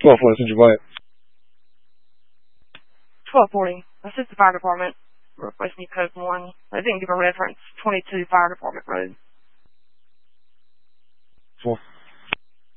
1240, Central White. 1240. Assist the fire department. Requesting you code 1. They didn't give a reference. 22 Fire Department Road. 4.